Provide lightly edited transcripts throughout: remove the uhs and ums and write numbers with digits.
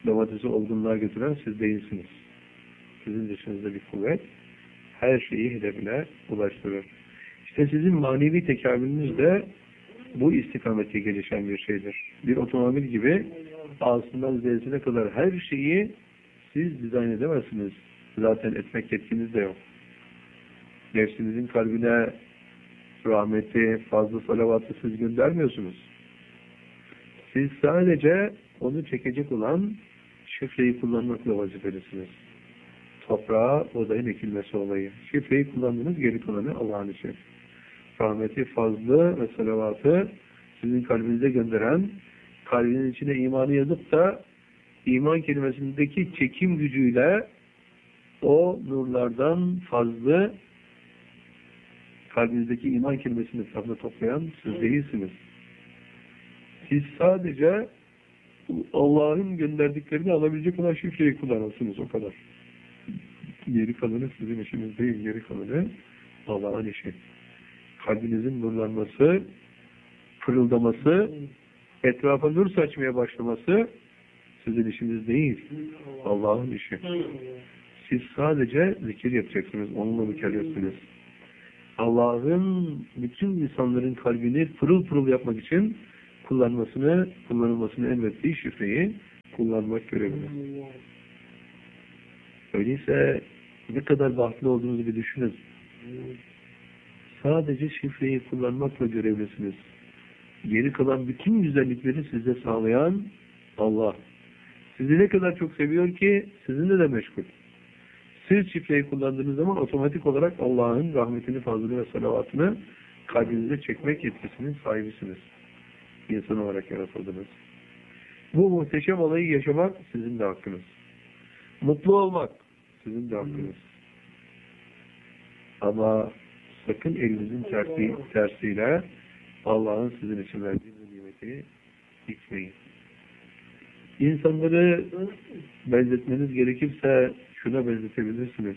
domatesi olgunluğa götüren siz değilsiniz. Sizin dışınızda bir kuvvet her şeyi hedefine ulaştırır. İşte sizin manevi tekamülünüz de bu istikamette gelişen bir şeydir. Bir otomobil gibi A'sından Z'sine kadar her şeyi siz dizayn edemezsiniz. Zaten etmek yetkiniz de yok. Nefsinizin kalbine rahmeti, fazla salavatı siz göndermiyorsunuz. Siz sadece onu çekecek olan şifreyi kullanmakla vazifelisiniz. Toprağa, odayın ekilmesi olayı. Şifreyi kullandınız, geri kalanı Allah'ın işi. Rahmeti, fazlı ve salavatı sizin kalbinize gönderen, kalbinin içine imanı yazıp da iman kelimesindeki çekim gücüyle o nurlardan fazla kalbinizdeki iman kelimesini etrafında toplayan siz değilsiniz. Siz sadece Allah'ın gönderdiklerini alabilecek olan şifreyi kullanırsınız, o kadar. Geri kalanı sizin işiniz değil, geri kalanı Allah'ın işi. Kalbinizin nurlanması, pırıldaması, etrafa nur saçmaya başlaması sizin işiniz değil, Allah'ın işi. Siz sadece zikir yapacaksınız, onunla mükellefsiniz. Allah'ın bütün insanların kalbini pırıl pırıl yapmak için kullanılmasını emrettiği şifreyi kullanmak görevli. Öyleyse ne kadar bahtlı olduğunuzu bir düşünün. Sadece şifreyi kullanmakla görevlisiniz. Geri kalan bütün güzellikleri size sağlayan Allah. Sizi ne kadar çok seviyor ki sizinle de meşgul. Siz şifreyi kullandığınız zaman otomatik olarak Allah'ın rahmetini, fazlını ve salavatını kalbinize çekmek yetkisinin sahibisiniz. İnsan olarak yaratıldınız. Bu muhteşem olayı yaşamak sizin de hakkınız. Mutlu olmak sizin de hakkınız. Ama sakın elinizin tersiyle Allah'ın sizin için verdiği bu nimeti içmeyin. İnsanları benzetmeniz gerekirse şuna benzetebilirsiniz.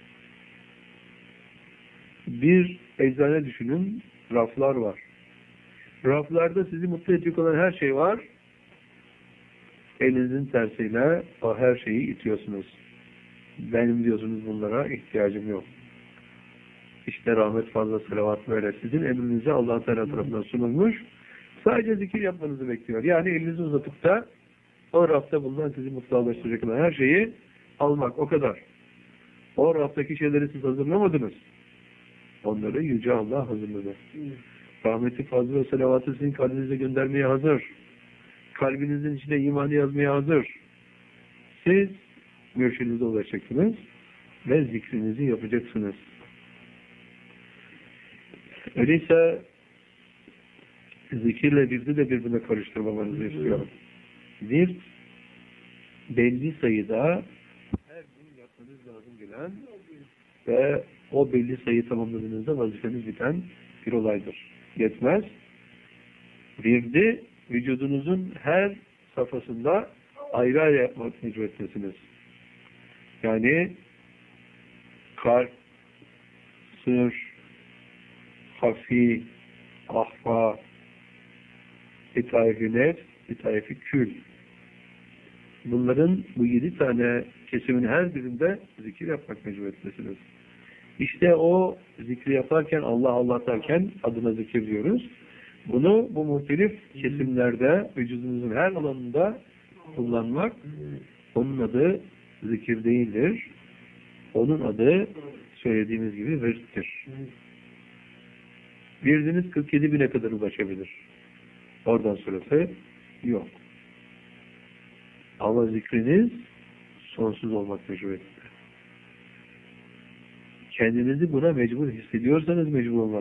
Bir eczane düşünün, raflar var. Raflarda sizi mutlu edecek olan her şey var. Elinizin tersiyle o her şeyi itiyorsunuz. Benim diyorsunuz bunlara ihtiyacım yok. İşte rahmet, fazla salavat böyle. Sizin emrinize Allah Teala tarafından sunulmuş. Sadece zikir yapmanızı bekliyor. Yani elinizi uzatıp da o rafta bulunan sizi mutlulaştıracak olan her şeyi almak, o kadar. O raftaki şeyleri siz hazırlamadınız. Onları Yüce Allah hazırladı. Rahmeti, fazla ve salavatı sizin kalbinize göndermeye hazır. Kalbinizin içine imanı yazmaya hazır. Siz mürşidinize ulaşacaksınız ve zikrinizi yapacaksınız. Öyleyse zikirle virdi de birbirine karıştırmamanızı istiyorum. Virt belli sayıda her gün yapmanız lazım gelen ve o belli sayı tamamladığınızda vazifeniz biten bir olaydır. Yetmez. Virdi vücudunuzun her safhasında ayrı ayrı yapmak mecburiyetindesiniz. Yani kalp, sır, hafi, ahfa, itaifi nefs, itaifi kül. Bunların bu 7 tane kesimin her birinde zikir yapmak mecburiyetindesiniz. İşte o zikri yaparken, Allah Allah derken adına zikir diyoruz. Bunu bu muhtelif kesimlerde, vücudunuzun her alanında kullanmak, onun adı zikir değildir. Onun adı söylediğimiz gibi virttir. Virdiniz 47.000'e kadar ulaşabilir. Oradan sonrası yok. Ama zikriniz sonsuz olmak mecburiyetinde. Kendinizi buna mecbur hissediyorsanız mecbur olmak.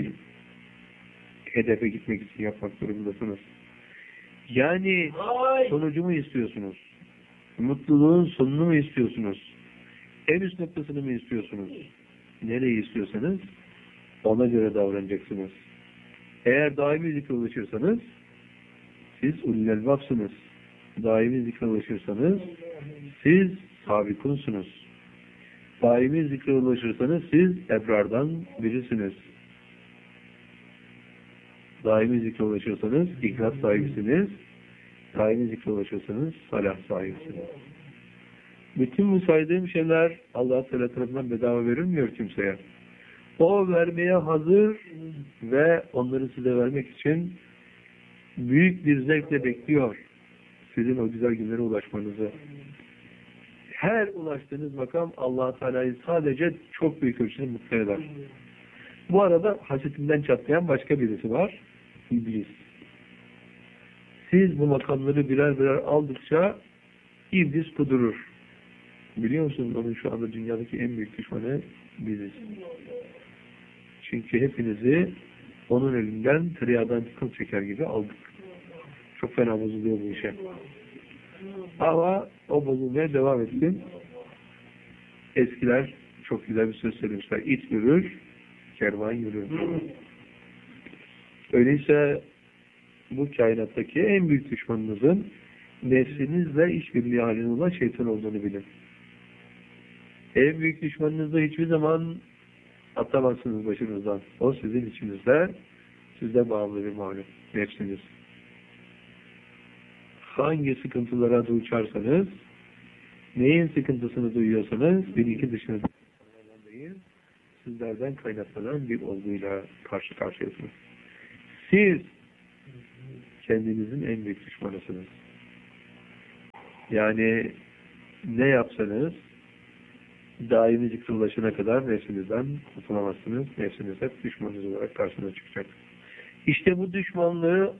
Hedefe gitmek için yapmak durumundasınız. Yani sonucu mu istiyorsunuz? Mutluluğun sonunu mu istiyorsunuz? En üst noktasını mı istiyorsunuz? Nereyi istiyorsanız ona göre davranacaksınız. Eğer daimi zikre ulaşırsanız siz ulul elbapsınız. Daimi zikre ulaşırsanız siz sabikunsunuz. Daimi zikre ulaşırsanız siz ebrardan birisiniz. Daimi zikre ulaşırsanız ihlas sahibisiniz. daimi zikre ulaşırsanız salah sahibisiniz. Bütün bu saydığım şeyler Allah Teala tarafından bedava verilmiyor kimseye. O vermeye hazır ve onları size vermek için büyük bir zevkle bekliyor sizin o güzel günlere ulaşmanızı. Her ulaştığınız makam Allah Teala'yı sadece çok büyük ölçüde mutlu eder. Bu arada hasetinden çatlayan başka birisi var. İblis. Siz bu makamları birer birer aldıkça iblis kudurur. Biliyor musunuz onun şu anda dünyadaki en büyük düşmanı biziz. Çünkü hepinizi onun elinden tereyağdan kıl çeker gibi aldık. Çok fena bozuluyor bu işe. Ama o bozulmaya devam etsin. Eskiler çok güzel bir söz söylemişler. İt yürür, kervan yürür. Öyleyse bu kainattaki en büyük düşmanınızın nefsinizle işbirliği halinde olan şeytan olduğunu bilin. En büyük düşmanınızı hiçbir zaman atamazsınız başınızdan. O sizin içinizde, size bağlı bir malum, nefsiniz. Hangi sıkıntılara duçarsanız, neyin sıkıntısını duyuyorsanız, bir iki dışınızdan değil, sizlerden kaynaklanan bir olguyla karşı karşıyasınız. Siz kendinizin en büyük düşmanısınız. Yani ne yapsanız daimi zikre ulaşana kadar nefsinizden kurtulamazsınız. Nefsiniz hep düşmanınız olarak karşınıza çıkacak. İşte bu düşmanlığı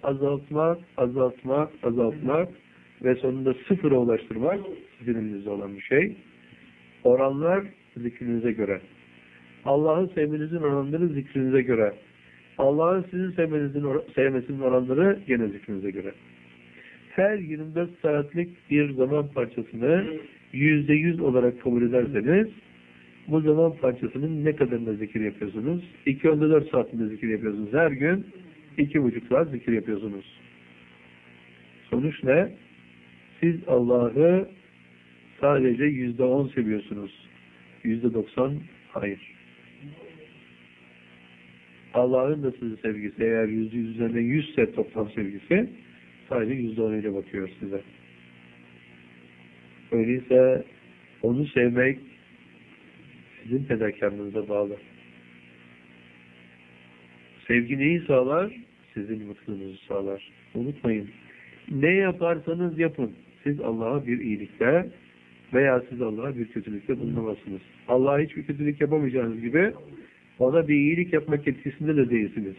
azaltmak ve sonunda sıfıra ulaştırmak sizin elinizde olan bir şey. Oranlar zikrinize göre. Allah'ı sevmenizin oranları zikrinize göre. Allah'ın sizin sevmesinin oranları gene zikrinize göre. Her 24 saatlik bir zaman parçasını %100 olarak kabul ederseniz bu zaman parçasının ne kadarında zikir yapıyorsunuz? 2-4 saatinde zikir yapıyorsunuz. Her gün 2,5 saat zikir yapıyorsunuz. Sonuç ne? Siz Allah'ı sadece %10 seviyorsunuz. %90 hayır. Allah'ın da size sevgisi eğer %100 üzerinden 100 ise toplam sevgisi sadece %10 ile bakıyor size. Öyleyse onu sevmek sizin fedakarlığınıza bağlı. Sevgi neyi sağlar? Sizin mutluluğunuzu sağlar. Unutmayın. Ne yaparsanız yapın. Siz Allah'a bir iyilikte veya siz Allah'a bir kötülükte bulunamazsınız. Allah'a hiçbir kötülük yapamayacağınız gibi ona bir iyilik yapmak etkisinde de değilsiniz.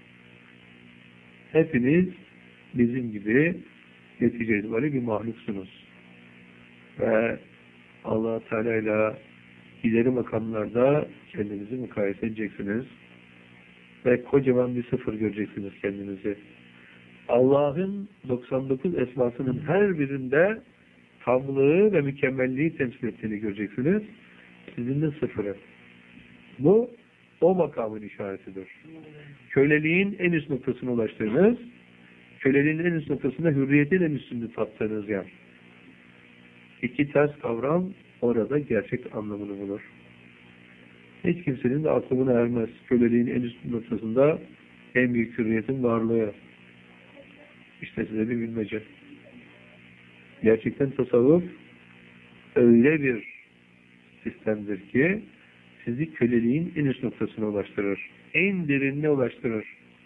Hepiniz bizim gibi netice itibariyle bir mahluksunuz. Ve Allah Teala ile ileri makamlarda kendinizi mukayese edeceksiniz. Ve kocaman bir sıfır göreceksiniz kendinizi. Allah'ın 99 esmasının her birinde tamlığı ve mükemmelliği temsil ettiğini göreceksiniz. Sizin de sıfırı. Bu o makamın işaretidir. Köleliğin en üst noktasına ulaştığınız, köleliğin en üst noktasında hürriyetin en üstünde tattığınız yer. İki ters kavram orada gerçek anlamını bulur. Hiç kimsenin de aklına ermez. Köleliğin en üst noktasında en büyük hürriyetin varlığı. İşte size bir bilmece. Gerçekten tasavvuf öyle bir sistemdir ki sizi köleliğin en üst noktasına ulaştırır. En derinine ulaştırır.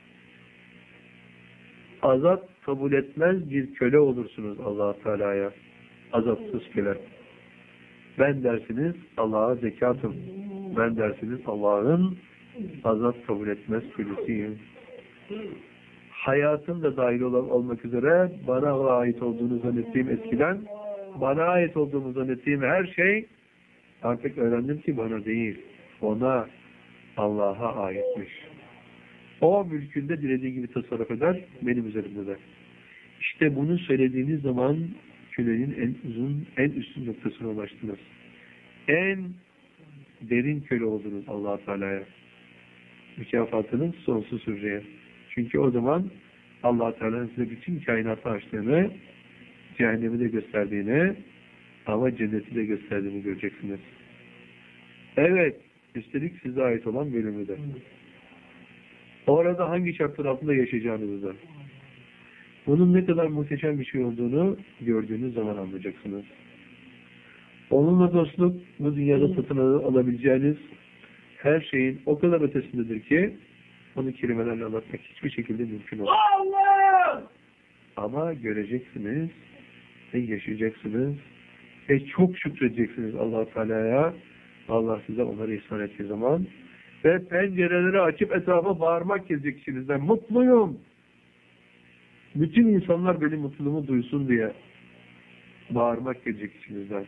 Azap kabul etmez bir köle olursunuz Allah Teala'ya. Azapsız köle. Ben dersiniz Allah'a zekatım. Ben dersiniz Allah'ın azap kabul etmez kölesiyim. Hayatım da dahil olmak üzere bana ait olduğunu zannettiğim eskiden, bana ait olduğunu zannettiğim her şey artık öğrendim ki bana değil, ona, Allah'a aitmiş. O mülkünde dilediği gibi tasarruf eder, benim üzerimde de. İşte bunu söylediğiniz zaman kölenin en uzun, en üstün noktasına ulaştınız. En derin köle oldunuz Allah Teala'ya. Mükafatınız sonsuz hürriye. Çünkü o zaman Allah Teala'nın size bütün kainatı açtığını, cehennemi de gösterdiğini ama cenneti de gösterdiğini göreceksiniz. Evet, üstelik size ait olan bölümü de. Orada hangi şartlar altında yaşayacağınızı da. Bunun ne kadar muhteşem bir şey olduğunu gördüğünüz zaman anlayacaksınız. Onunla dostluk, bu dünyada satın alabileceğiniz her şeyin o kadar ötesindedir ki onu kelimelerle anlatmak hiçbir şekilde mümkün olmaz. Allah! Ama göreceksiniz ve yaşayacaksınız ve çok şükredeceksiniz Allah-u Teala'ya. Allah size onları ihsan ettiği zaman ve pencereleri açıp etrafa bağırmak gelecek içinizden. Mutluyum! Bütün insanlar benim mutluluğumu duysun diye bağırmak gelecek içinizden.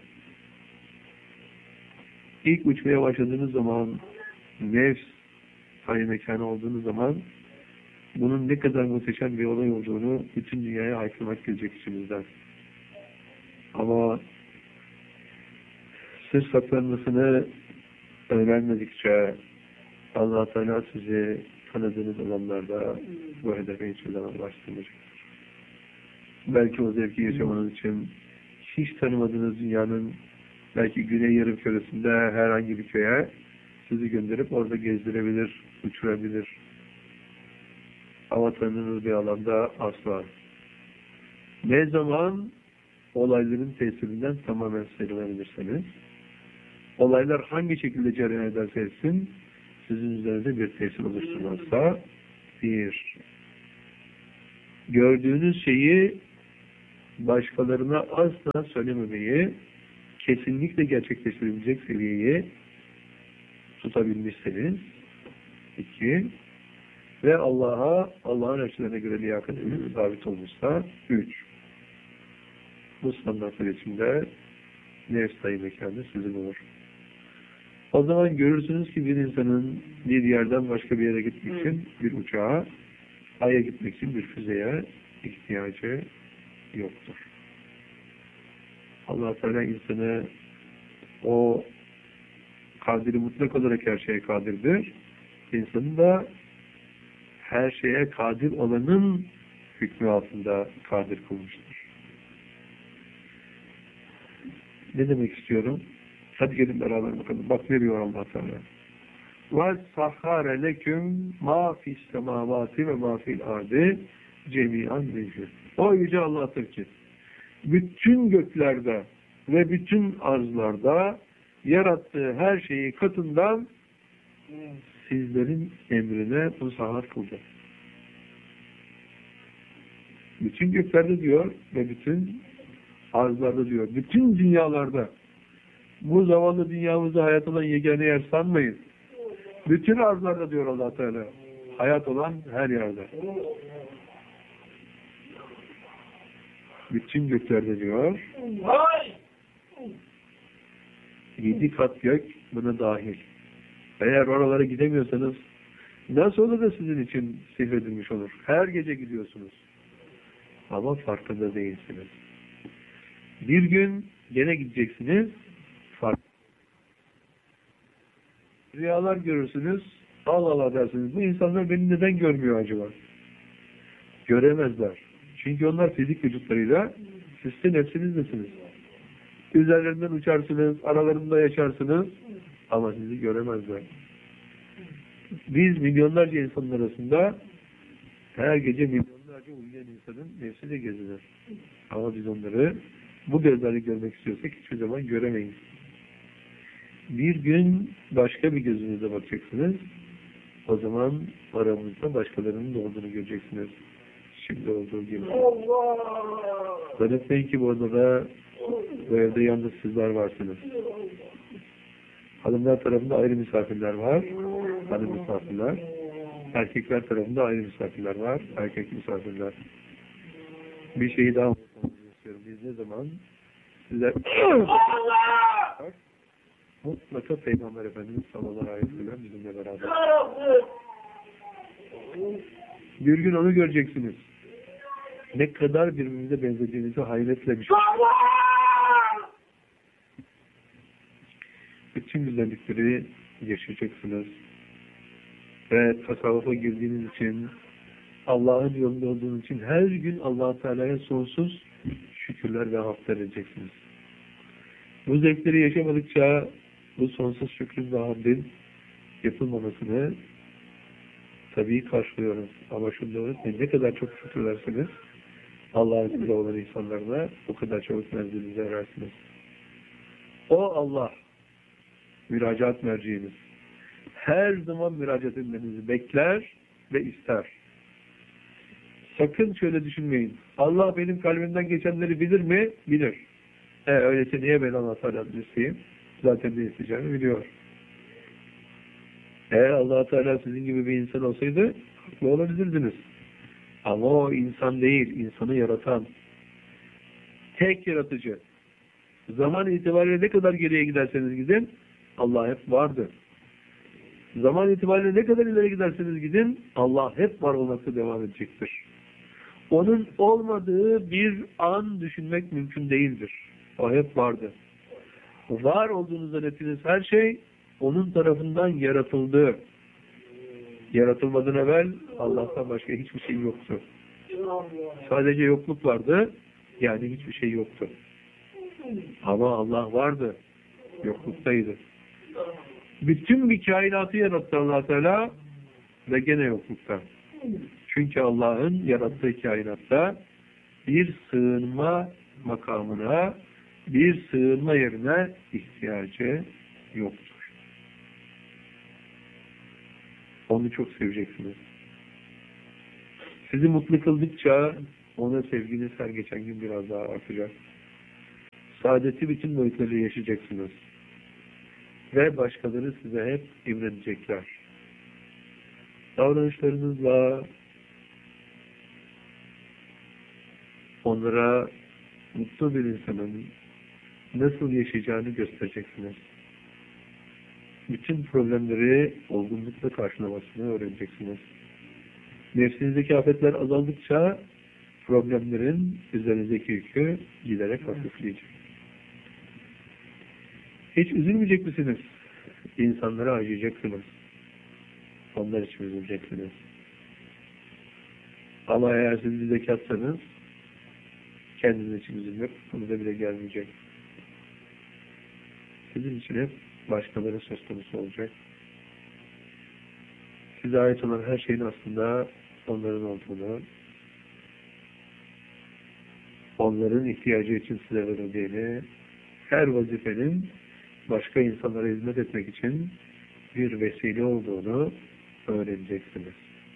İlk uçmaya başladığınız zaman, nefs sayı mekanı olduğunuz zaman bunun ne kadar muhteşem bir olay olduğunu bütün dünyaya haykırmak gelecek içinizden. Ama sır saklanmasını öğrenmedikçe Allah Teala sizi tanıdığınız alanlarda bu hedefe hiçbir zaman ulaştırmayacaktır. Belki o zevki yaşamanız için hiç tanımadığınız dünyanın belki Güney Yarımküresi'nde herhangi bir köye sizi gönderip orada gezdirebilir, uçurabilir. Ama tanıdığınız bir alanda asla. Ne zaman olayların tesirinden tamamen sıyrılabilirseniz, olaylar hangi şekilde cereyan ederse etsin, sizin üzerinde bir tesir oluşturmazsa, bir, gördüğünüz şeyi başkalarına asla söylememeyi, kesinlikle gerçekleştirebilecek seviyeyi tutabilmişseniz, iki, ve Allah'ın ölçülerine göre liyakatiniz sabit olmuşsa, üç, bu standartlar içinde nefs sayı mekanı sizin olur. O zaman görürsünüz ki bir insanın bir yerden başka bir yere gitmek için bir uçağa, Ay'a gitmek için bir füzeye ihtiyacı yoktur. Allah Teala insanı o kadiri mutlak olarak her şeye kadirdir. İnsanı da her şeye kadir olanın hükmü altında kadir kılmıştır. Ne demek istiyorum? Hadi gelin beraber bakalım. Bak ne diyor Allah Teala. وَسَخَّرَ لَكُمْ مَا فِي السَّمَاوَاتِ وَمَا فِي الْاَرْضِ جَمِيعًا مِنْهُ. O yüce Allah'tır ki bütün göklerde ve bütün arzlarda yarattığı her şeyi katından sizlerin emrine musahhar kıldı. Bütün göklerde diyor ve bütün arzlarda diyor. Bütün dünyalarda. Bu zavallı dünyamızda hayat olan yegane yer sanmayın. Bütün arzlarda diyor Allah Teala. Hayat olan her yerde. Bütün göklerde diyor. 7 kat gök buna dahil. Eğer oralara gidemiyorsanız nasıl olur da sizin için sihredilmiş olur. Her gece gidiyorsunuz. Ama farkında değilsiniz. Bir gün gene gideceksiniz. Rüyalar görürsünüz. Allah Allah dersiniz. Bu insanlar beni neden görmüyor acaba? Göremezler. Çünkü onlar fizik vücutlarıyla sizin nefsinizdesiniz. Üzerlerinden uçarsınız, aralarında yaşarsınız ama sizi göremezler. Biz milyonlarca insanın arasında her gece milyonlarca uyuyan insanın nefsiyle gezinir. Ama biz onları bu gözlerle görmek istiyorsak hiçbir zaman göremeyiz. Bir gün başka bir gözünüze bakacaksınız. O zaman aramızda başkalarının da olduğunu göreceksiniz. Şimdi olduğu gibi. Zannetmeyin ki bu odada, bu evde yalnız sizler varsınız. Hanımlar tarafında ayrı misafirler var. Hanım misafirler. Erkekler tarafında ayrı misafirler var. Erkek misafirler. Bir şeyi daha unutmamızı istiyorum. Biz ne zaman size mutlaka Peygamber Efendimiz sallallahu aleyhi ve sellem bizimle beraber. Bir gün onu göreceksiniz. Ne kadar birbirimize benzediğinizi hayretle bir şey. Bütün güzellikleri yaşayacaksınız. Ve tasavvufa girdiğiniz için, Allah'ın yolunda olduğunuz için her gün Allah-u Teala'ya sonsuz şükürler ve hamdler edeceksiniz. Bu zevkleri yaşamadıkça bu sonsuz şükrün ve hamdin yapılmamasını tabii karşılıyoruz. Ama şunu unutmayın, ne kadar çok şükrederseniz Allah'ın size olan insanlarına o kadar çabuk menzilinize erersiniz. O Allah, müracaat merciğiniz. Her zaman müracaat etmenizi bekler ve ister. Sakın şöyle düşünmeyin. Allah benim kalbimden geçenleri bilir mi? Bilir. Öyleyse niye ben Allah Teala'dan isteyeyim? Zaten ne isteyeceğimi biliyor. Eğer Allah Teala sizin gibi bir insan olsaydı haklı olabilirdiniz. Ama o insan değil, insanı yaratan. Tek yaratıcı. Zaman itibariyle ne kadar geriye giderseniz gidin, Allah hep vardı. Zaman itibariyle ne kadar ileri giderseniz gidin, Allah hep var olmakta devam edecektir. Onun olmadığı bir an düşünmek mümkün değildir. O hep vardı. Var olduğunu zannettiğiniz her şey, onun tarafından yaratıldı. Yaratılmadan evvel Allah'tan başka hiçbir şey yoktu. Sadece yokluk vardı, yani hiçbir şey yoktu. Ama Allah vardı, yokluktaydı. Bütün bir kainatı yarattı Allah Teala ve gene yoklukta. Çünkü Allah'ın yarattığı kainatta bir sığınma makamına, bir sığınma yerine ihtiyacı yoktur. Onu çok seveceksiniz. Sizi mutlu kıldıkça ona sevginiz her geçen gün biraz daha artacak. Saadeti bütün boyutları yaşayacaksınız. Ve başkaları size hep imrenecekler. Davranışlarınızla onlara mutlu bir insanın nasıl yaşayacağını göstereceksiniz. Bütün problemleri olgunlukla karşılamasını öğreneceksiniz. Nefsinizdeki afetler azaldıkça problemlerin üzerinizdeki yükü giderek hafifleyecek. Hiç üzülmeyecek misiniz? İnsanlara acıyacaksınız. Onlar için üzüleceksiniz. Ama eğer siz bir zekatsanız kendiniz için üzülmek konuda bile gelmeyecek. Sizin için hep başkaları söz konusu olacak. Size ait olan her şeyin aslında onların olduğunu, onların ihtiyacı için size verildiğini, her vazifenin başka insanlara hizmet etmek için bir vesile olduğunu öğreneceksiniz.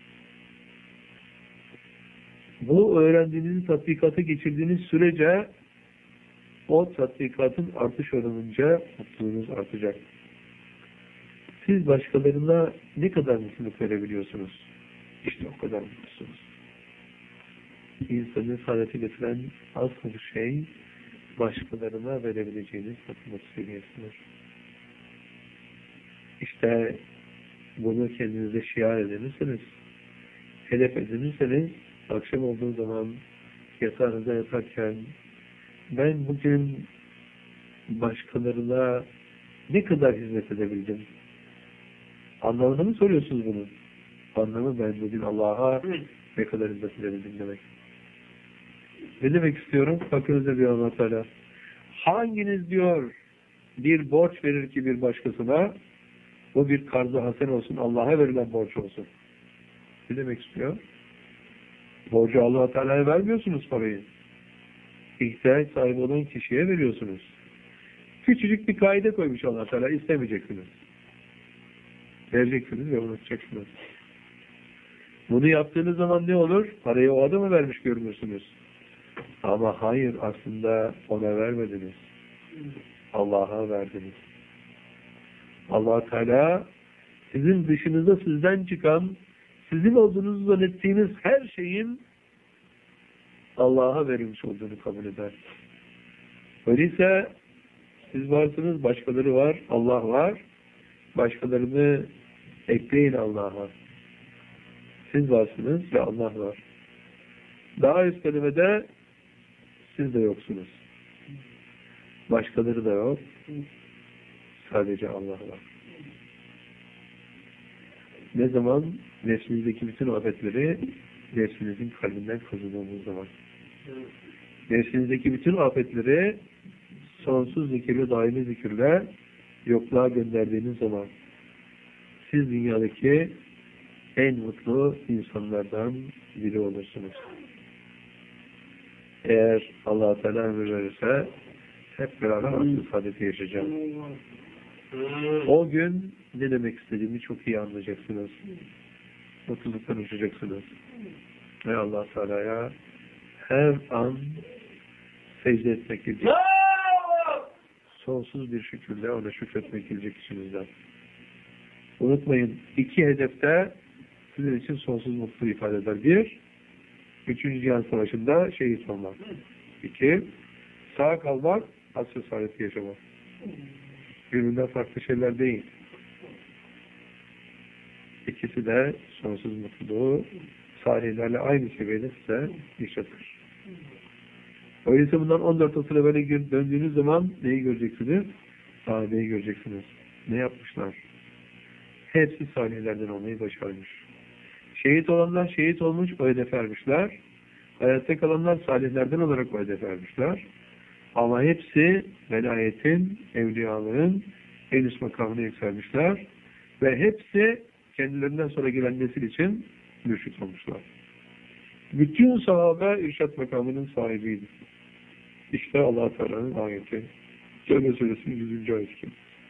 Bu öğrendiğiniz tatbikata geçirdiğiniz sürece o tatbikatın artış oranınca mutluluğunuz artacak. Siz başkalarına ne kadar mutluluk verebiliyorsunuz? İşte o kadar mutlusunuz. İnsanı saadete getiren asıl şey başkalarına verebileceğiniz mutluluk seviyesidir. İşte bunu kendinize şiar edinirseniz, hedef edinirseniz, akşam olduğu zaman yatağınıza yatarken ben bugün başkalarına ne kadar hizmet edebildim? Anlamını mı soruyorsunuz bunu? Anlamı ben bugün Allah'a ne kadar hizmet edebildim demek. Ne demek istiyorum? Bakınıza bir Allah Teala. Hanginiz diyor bir borç verir ki bir başkasına, o bir karz-ı hasen olsun, Allah'a verilen borç olsun. Ne demek istiyor? Borcu Allah Teala'ya vermiyorsunuz parayı. İhtiyaç sahibi olan kişiye veriyorsunuz. Küçücük bir kaide koymuş Allah Teala, istemeyeceksiniz. Vereceksiniz ve unutacaksınız. Bunu yaptığınız zaman ne olur? Parayı o adama vermiş görünürsünüz. Ama hayır, aslında ona vermediniz. Allah'a verdiniz. Allah Teala sizin dışınıza sizden çıkan, sizin olduğunuzu zannettiğiniz her şeyin Allah'a verilmiş olduğunu kabul eder. Öyleyse siz varsınız, başkaları var, Allah var. Başkalarını ekleyin Allah'a. Siz varsınız ve Allah var. Daha üst kelimede siz de yoksunuz. Başkaları da yok. Sadece Allah var. Ne zaman? Nefsinizdeki bütün afetleri nefsinizin kalbinden kazıdığınız zaman. Nefsinizdeki bütün afetleri sonsuz zikirle, daimi zikirle yokluğa gönderdiğiniz zaman siz dünyadaki en mutlu insanlardan biri olursunuz. Eğer Allah-u Teala ömür verirse hep beraber asr-ı saadeti yaşayacağız. O gün ne demek istediğimi çok iyi anlayacaksınız. Mutluluktan uçacaksınız. Ve Allah Teala'ya her an secde etmek gelecek. Sonsuz bir şükürle ona şükretmek gelecek içinizden. Unutmayın, iki hedefte sizin için sonsuz mutluluğu ifade eder. Bir, 3. Cihan Savaşı'nda şehit olmak. 2, sağ kalmak, asr-ı saadeti yaşamak. Birbirinden farklı şeyler değil. İkisi de sonsuz mutluluğu salihlerle aynı seviyede size yaşatır. Öyleyse bundan 14 asır evvel döndüğünüz zaman neyi göreceksiniz? Sahabeyi göreceksiniz. Ne yapmışlar? Hepsi salihlerden olmayı başarmış. Şehit olanlar şehit olmuş, o hedefe ermişler. Hayatta kalanlar salihlerden olarak o hedefe ermişler. Ama hepsi velayetin, evliyalığın en üst makamına yükselmişler. Ve hepsi kendilerinden sonra gelen nesil için mürşit olmuşlar. Bütün sahabe irşat makamının sahibiydi. İşte Allah-u Teala'nın ayeti. Celle Suresi'nin 100. ayeti.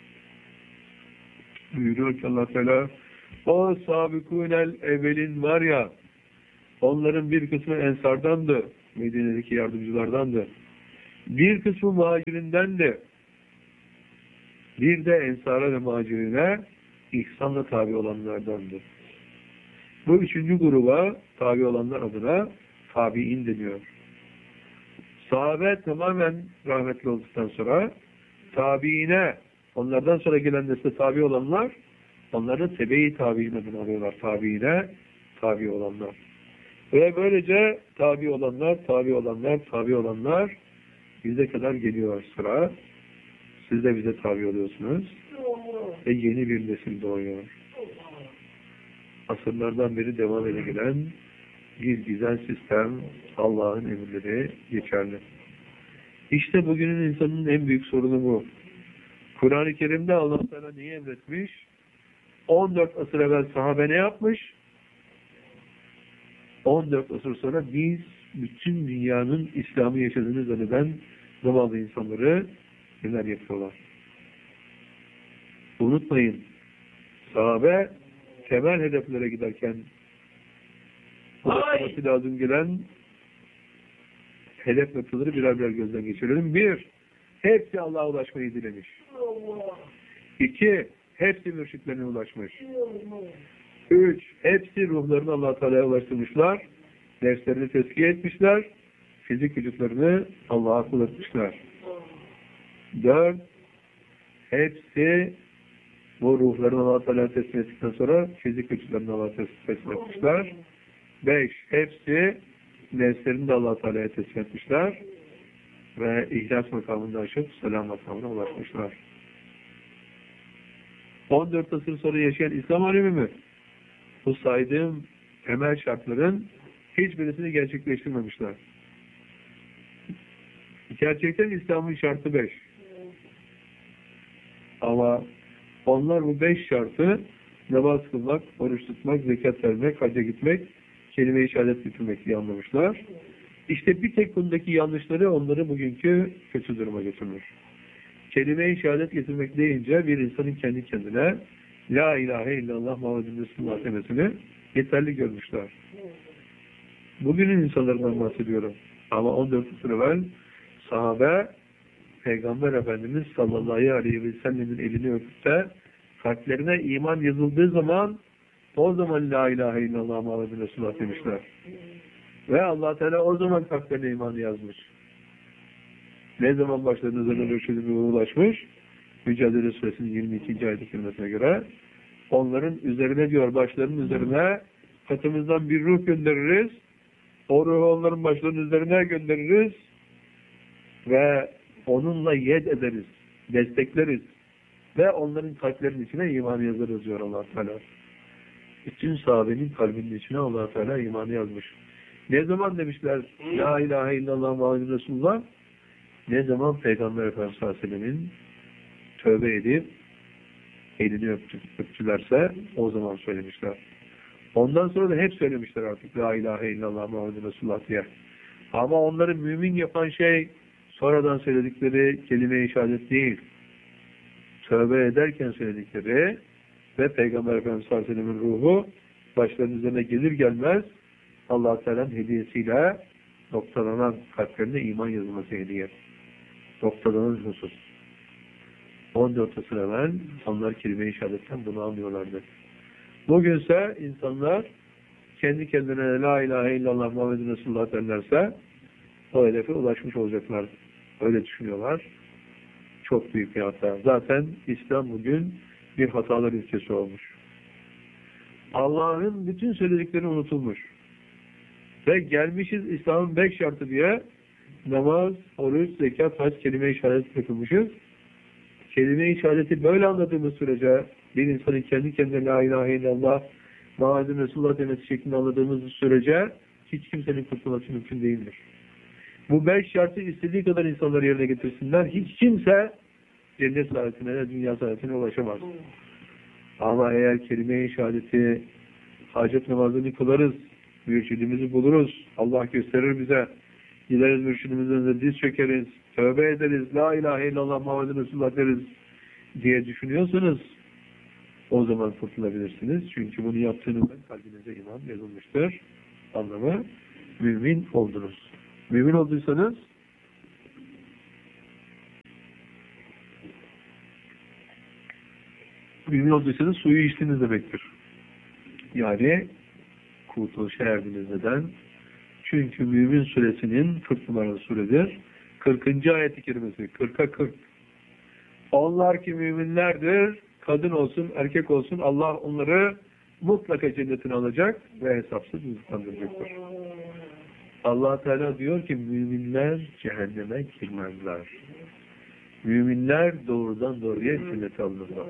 Buyuruyor ki Allah Teala, o sabikûnel evvelin var ya, onların bir kısmı ensardandı, Medine'deki yardımcılardandı. Bir kısmı muhacirindendi. Bir de ensara ve muhacirine ihsanla tabi olanlardandı. Bu 3. gruba tabi olanlar adına tabi'in deniyor. Sahabe tamamen rahmetli olduktan sonra tabiine, onlardan sonra gelen nesle tabi olanlar, onları tebe-i tabi'in adını alıyorlar. Tabiine tabi olanlar. Ve böylece tabi olanlar bize kadar geliyor sıra. Siz de bize tabi oluyorsunuz. Ve yeni bir nesil doğuyor. Asırlardan beri devam edilen bir güzel sistem, Allah'ın emirleri geçerli. İşte bugünün insanın en büyük sorunu bu. Kur'an-ı Kerim'de Allah sana neyi emretmiş? 14 asır evvel sahabe ne yapmış? 14 asır sonra biz bütün dünyanın İslam'ı yaşadığını zanneden zavallı insanları neler yapıyorlar? Unutmayın, sahabe temel hedeflere giderken ulaşması lazım gelen hedef noktaları birer birer gözden geçirelim. 1, hepsi Allah'a ulaşmayı dilemiş. 2, hepsi mürşitlerine ulaşmış. 3, hepsi ruhlarını Allah-u Teala'ya ulaştırmışlar. Nefslerini tezkiye etmişler. Fizik vücutlarını Allah'a kul etmişler. 4, hepsi bu ruhlarını Allah-u Teala'ya teslim ettikten sonra fizik vücutlarını Allah'a teslim etmişler. 5, hepsi nefslerini de Allah-u Teala'ya teslim etmişler. Ve ihlas makamını aşıp selam makamına ulaşmışlar. 14 asır sonra yaşayan İslam alemi mi? Bu saydığım temel şartların hiçbirisini gerçekleştirmemişler. Gerçekten İslam'ın şartı 5. Ama onlar bu 5 şartı namaz kılmak, oruç tutmak, zekat vermek, hacca gitmek, kelime-i şehadet getirmek diye anlamışlar. İşte bir tek bundaki yanlışları onları bugünkü kötü duruma getirmiş. Kelime-i şehadet getirmek deyince bir insanın kendi kendine La ilahe illallah Muhammedun Resulullah demesini yeterli görmüşler. Bugünün insanlarından bahsediyorum. Ama 14 yıl evvel sahabe Peygamber Efendimiz sallallahu aleyhi ve sellemin elini öpüp de kalplerine iman yazıldığı zaman o zaman La ilahe illallah Muhammedun Resulullah demişler. Ve Allah Teala o zaman kalplerine imanı yazmış. Ne zaman başlarına zaten ölçülü ulaşmış? Mücadele Suresinin 22. ayet-i kerimesine göre onların üzerine diyor, başlarının üzerine katımızdan bir ruh göndeririz. O ruhu onların başlarının üzerine göndeririz ve onunla yed ederiz, destekleriz ve onların kalplerinin içine imanı yazarız diyor Allah Teala. Bütün sahabenin kalbinin içine Allah Teala imanı yazmış. Ne zaman demişler La ilahe illallah Muhammed Resulullah? Ne zaman Peygamber Efendimiz sallallahu aleyhi ve sellemin tövbe edip elini öptülerse o zaman söylemişler. Ondan sonra da hep söylemişler artık La ilahe illallah Muhammed Resulullah diye. Ama onları mümin yapan şey sonradan söyledikleri kelime-i şehadet değil. Tövbe ederken söyledikleri ve Peygamber Efendimiz sallallahu aleyhi ve sellem'in ruhu başlarının üzerine gelir gelmez Allah-u Teala'nın hediyesiyle noktalanan kalplerine iman yazılması hediye. Noktalanan husus. 14 asır evvel onlar kelime-i şehadetten bunu anlıyorlardı. Bugünse insanlar kendi kendine la ilahe illallah Muhammedun Resulullah derlerse o hedefe ulaşmış olacaklar. Öyle düşünüyorlar. Çok büyük bir hata. Zaten İslam bugün bir hatalar ülkesi olmuş. Allah'ın bütün söyledikleri unutulmuş. Ve gelmişiz İslam'ın 5 şartı diye namaz, oruç, zekat, hac, kelime-i şehadet yapılmışız. Kelime-i şehadeti böyle anladığımız sürece bir insanın kendi kendine la ilahe illallah Muhammedun Resulullah demesi şeklinde anladığımız sürece hiç kimsenin kurtulması mümkün değildir. Bu 5 şartı istediği kadar insanları yerine getirsinler. Hiç kimse cennet saadetine, dünya saadetine ulaşamaz. Ama eğer kelime-i şehadeti hacet namazını kılarız, mürşidimizi buluruz, Allah gösterir bize, gideriz mürşidimizin önünde diz çökeriz, tövbe ederiz, la ilahe illallah Muhammedun Resulullah deriz diye düşünüyorsanız o zaman kurtulabilirsiniz. Çünkü bunu yaptığınızda kalbinize iman yazılmıştır. Anlamı mümin oldunuz. Mümin olduysanız suyu içtiniz demektir. Yani kurtuluşa erdiniz. Neden? Çünkü Mümin suresinin 40 numaralı suredir. 40. ayet-i kerimesi. 40'a 40. Onlar ki müminlerdir, kadın olsun, erkek olsun, Allah onları mutlaka cennetine alacak ve hesapsız rızıklandıracaktır. Allah Teala diyor ki müminler cehenneme girmezler. Müminler doğrudan doğruya cennete alınırlar.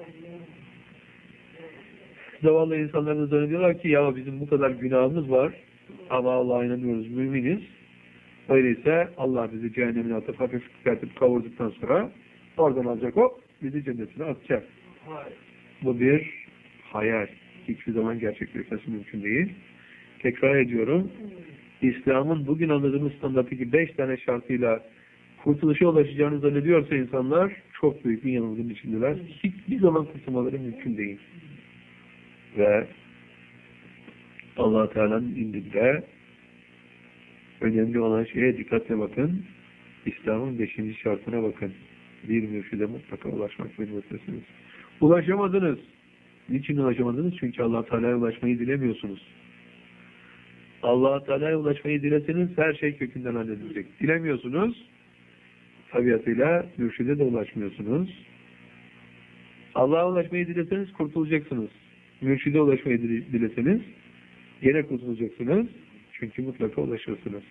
Zavallı insanlar da zannediyorlar ki ya bizim bu kadar günahımız var ama Allah'a inanıyoruz, müminiz. Öyleyse Allah bizi cehennemine atıp hafif çıkartıp kavurduktan sonra oradan alacak, hop bizi cennetine atacak. Bu bir hayal. Hiçbir zaman gerçekleşmesi mümkün değil. Tekrar ediyorum. İslam'ın bugün anladığımız standarttaki 5 tane şartıyla kurtuluşa ulaşacağını zannediyorsa insanlar çok büyük bir yanılgının içindeler. Hiçbir zaman kurtulmaları mümkün değil. Ve Allah Teala'nın indinde önemli olan şeye dikkatle bakın. İslam'ın 5. şartına bakın. Bir mürşide mutlaka ulaşmak mecburiyetlisiniz. Ulaşamadınız. Niçin ulaşamadınız? Çünkü Allah Teala'ya ulaşmayı dilemiyorsunuz. Allah Teala'ya ulaşmayı dileseniz her şey kökünden halledilecek. Dilemiyorsunuz. Tabiatıyla mürşide de ulaşmıyorsunuz. Allah'a ulaşmayı dileseniz kurtulacaksınız. Mürşide ulaşmayı dileseniz yine kurtulacaksınız. Çünkü mutlaka ulaşırsınız.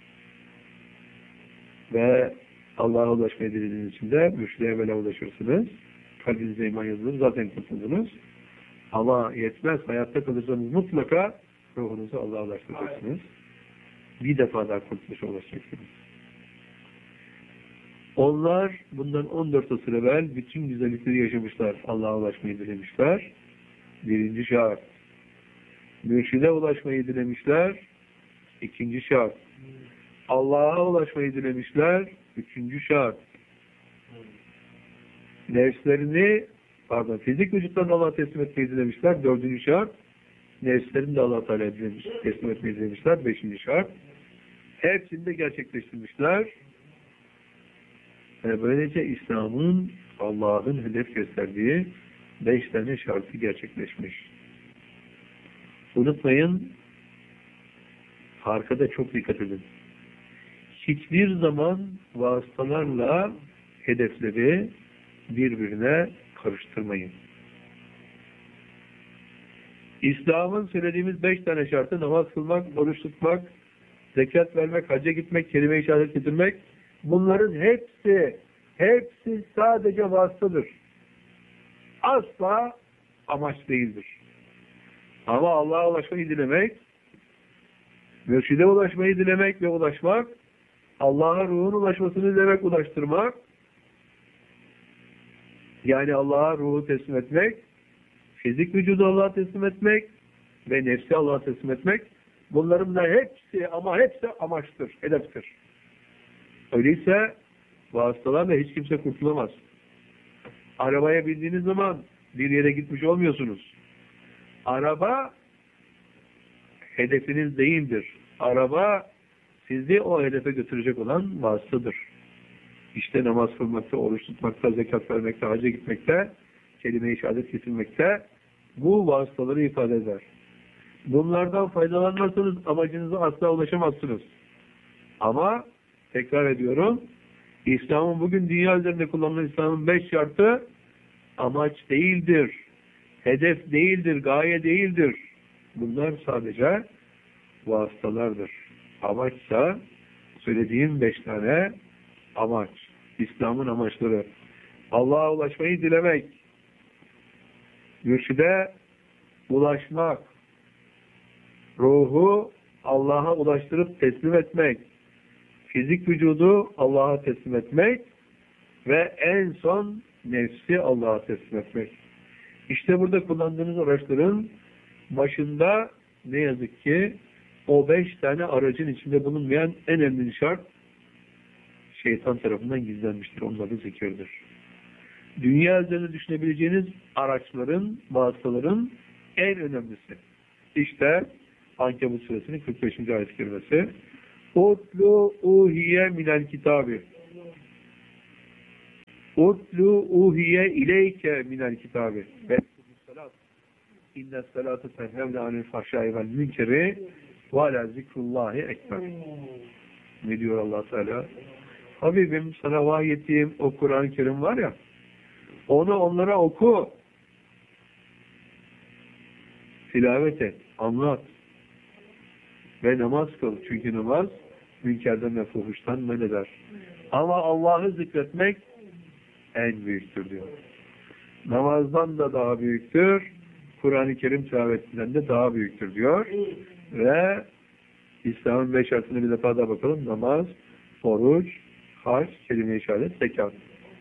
Ve Allah'a ulaşmayı dilediğiniz için de mürşide evvela ulaşırsınız. Kalbinize iman yazılır. Zaten kurtuldunuz. Ama yetmez. Hayatta kalırsanız mutlaka ruhunuzu Allah'a ulaştıracaksınız. Bir defa daha kurtuluşa ulaşacaksınız. Onlar bundan 14 asır evvel bütün güzellikleri yaşamışlar. Allah'a ulaşmayı dilemişler. 1. şart. Mürşide ulaşmayı dilemişler. 2. şart. Allah'a ulaşmayı dilemişler. 3. şart. Nefslerini fizik vücutlarını Allah'a teslim etmeyi dilemişler. 4. şart. Nefslerini de Allah-u Teala'ya teslim etmeyi dilemişler. 5. şart. Hepsini de gerçekleştirmişler. Ve böylece İslam'ın Allah'ın hedef gösterdiği 5 tane şartı gerçekleşmiş. Unutmayın, farka da çok dikkat edin. Hiçbir zaman vasıtalarla hedefleri birbirine karıştırmayın. İslam'ın söylediğimiz 5 tane şartı namaz kılmak, oruç tutmak, zekat vermek, hacca gitmek, kelime-i şehadet getirmek, bunların hepsi sadece vasıtadır. Asla amaç değildir. Ama Allah'a ulaşmayı dilemek, mürşide ulaşmayı dilemek ve ulaşmak, Allah'a ruhun ulaşmasını dilemek, ulaştırmak, yani Allah'a ruhu teslim etmek, fizik vücudu Allah'a teslim etmek ve nefsi Allah'a teslim etmek, Bunların da hepsi ama hepsi amaçtır, hedeftir. Öyleyse vasıtalarla hiç kimse kurtulamaz. Arabaya bindiğiniz zaman bir yere gitmiş olmuyorsunuz. Araba hedefiniz değildir. Araba sizi o hedefe götürecek olan vasıtadır. İşte namaz kılmakta, oruç tutmakta, zekat vermekte, hacca gitmekte, kelime-i şehadet getirmekte bu vasıtaları ifade eder. Bunlardan faydalanmazsanız amacınıza asla ulaşamazsınız. Ama tekrar ediyorum, İslam'ın bugün dünya üzerinde kullanılan İslam'ın 5 şartı amaç değildir, hedef değildir, gaye değildir. Bunlar sadece vasıtalardır. Amaçsa söylediğim 5 tane amaç. İslam'ın amaçları. Allah'a ulaşmayı dilemek, mürşide ulaşmak, ruhu Allah'a ulaştırıp teslim etmek, fizik vücudu Allah'a teslim etmek ve en son nefsi Allah'a teslim etmek. İşte burada kullandığınız araçların başında ne yazık ki o 5 tane aracın içinde bulunmayan en önemli şart şeytan tarafından gizlenmiştir. Onun adı zikirdir. Dünya üzerinde düşünebileceğiniz araçların, vasıtaların en önemlisi. İşte Ankebut suresinin 45. ayet-i kerimesi. Utlu uhiye minel kitabi. Utlu uhiye ileyke minel kitabi. Ve inne salatu tenhevne anil fahşai vel münkeri ve ala zikrullahi ekber. Ne diyor Allah Teala? Habibim sana vahyettiğim o Kur'an-ı Kerim var ya, onu onlara oku, tilavet et, anlat ve namaz kıl. Çünkü namaz münkerden ve fuhuştan men eder. Ama Allah'ı zikretmek en büyüktür diyor. Namazdan da daha büyüktür, Kur'an-ı Kerim tilavetinden de daha büyüktür diyor. Ve İslam'ın 5 şartını bir defa daha bakalım. Namaz, oruç, hac, kelime-i şehadet, zekat.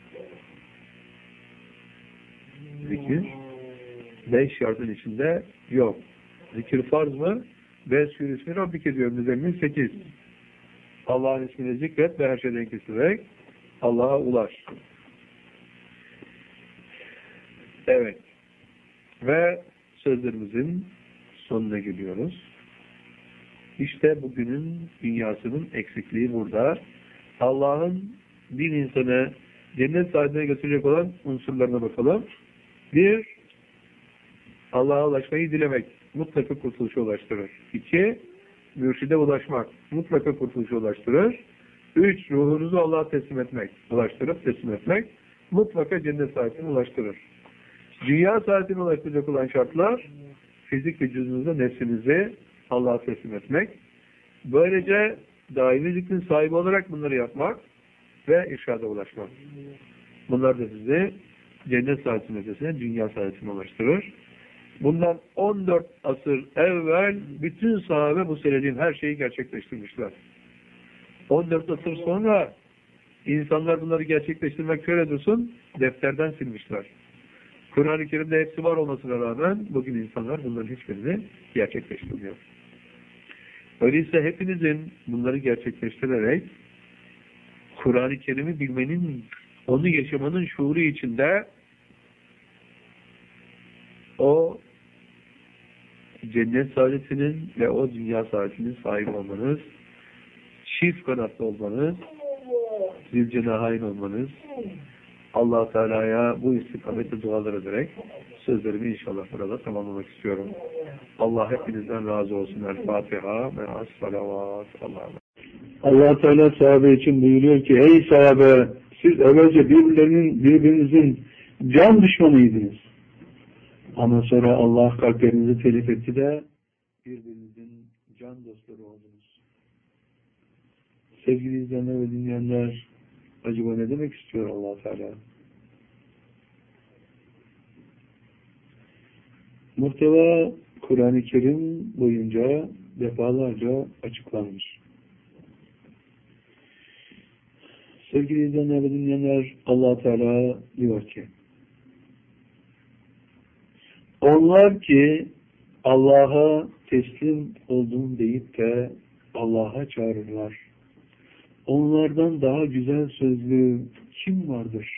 Zikir 5 şartın içinde yok. Zikir farz mı? Ve sürüsünü Rabbik ediyor. Müzemmil 8. Allah'ın ismini zikret ve her şeyden kesilerek Allah'a ulaş. Evet. Ve sözlerimizin sonuna geliyoruz. İşte bugünün dünyasının eksikliği burada. Allah'ın bir insanı cennet sahibine götürecek olan unsurlarına bakalım. 1. Allah'a ulaşmayı dilemek. Mutlaka kurtuluşa ulaştırır. 2. Mürşide ulaşmak. Mutlaka kurtuluşa ulaştırır. 3. Ruhunuzu Allah'a teslim etmek. Ulaştırıp teslim etmek. Mutlaka cennet sahibine ulaştırır. Dünya saadetine ulaştıracak olan şartlar fizik vücudunuzda nefsinizi Allah'a teslim etmek. Böylece daimi zikrin sahibi olarak bunları yapmak ve irşada ulaşmak. Bunlar da sizi cennet saadetinin ötesine dünya saadetine ulaştırır. Bundan 14 asır evvel bütün sahabe bu söylediğim her şeyi gerçekleştirmişler. 14 asır sonra insanlar bunları gerçekleştirmek şöyle dursun, defterden silmişler. Kur'an-ı Kerim'de hepsi var olmasına rağmen bugün insanlar bunların hiçbirini gerçekleştirmiyor. Öyleyse hepinizin bunları gerçekleştirerek Kur'an-ı Kerim'i bilmenin, onu yaşamanın şuuru içinde o cennet saadetinin ve o dünya saadetinin sahibi olmanız, çift kanatlı olmanız, zilcenahayn olmanız, Allah Teala'ya bu istikamette dualar ederek sözlerimi inşallah burada tamamlamak istiyorum. Allah hepinizden razı olsun. El-Fatiha ve as-salavat. Allah Teala sahabe için buyuruyor ki, ey sahabe, siz evvelce birbirinizin can düşmanıydınız. Ama sonra Allah kalplerinizi telif etti de birbirinizin can dostları oldunuz. Sevgili izleyenler ve dinleyenler, acaba ne demek istiyor Allah Teala? Muhteva Kur'an-ı Kerim boyunca defalarca açıklanmış. Sevgili izleyenler ve dinleyenler, Allah Teala diyor ki, onlar ki Allah'a teslim oldum deyip de Allah'a çağırırlar. Onlardan daha güzel sözlü kim vardır?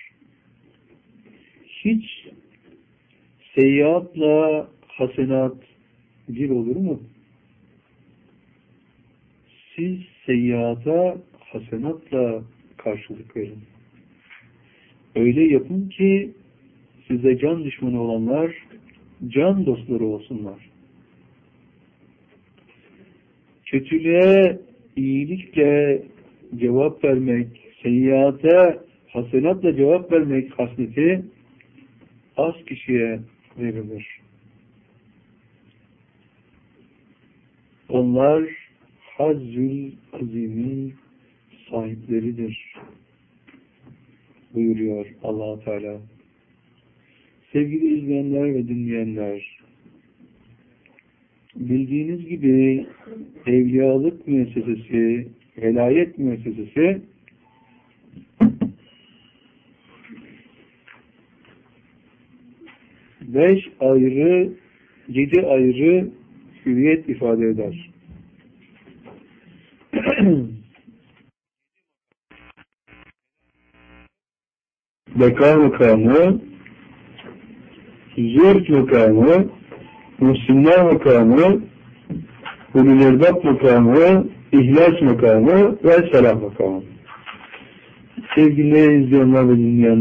Hiç seyyiatla hasenat bir olur mu? Siz seyyiata hasenatla karşılık verin. Öyle yapın ki size can düşmanı olanlar can dostları olsunlar. Kötülüğe iyilikle cevap vermek, seyyiate hasenatla cevap vermek hasleti az kişiye verilir. Onlar Hazzül Azim'in sahipleridir buyuruyor Allah-u Teala. Sevgili izleyenler ve dinleyenler, bildiğiniz gibi evliyalık müessesesi, velayet müessesesi 5 ayrı, 7 ayrı hüviyet ifade eder. Beka makamı, zühd makamı, Müslüman makamı, ulul erbab makamı, ihlas makamı ve selam makamı. Sevgili izleyenler ve dinleyenler,